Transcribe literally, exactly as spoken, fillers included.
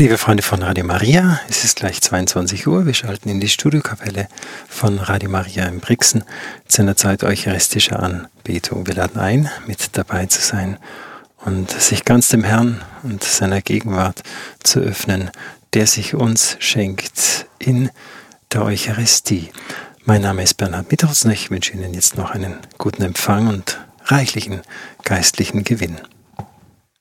Liebe Freunde von Radio Maria, es ist gleich zweiundzwanzig Uhr. Wir schalten in die Studiokapelle von Radio Maria in Brixen zu einer Zeit eucharistischer Anbetung. Wir laden ein, mit dabei zu sein und sich ganz dem Herrn und seiner Gegenwart zu öffnen, der sich uns schenkt in der Eucharistie. Mein Name ist Bernhard Mitterholz und ich wünsche Ihnen jetzt noch einen guten Empfang und reichlichen geistlichen Gewinn.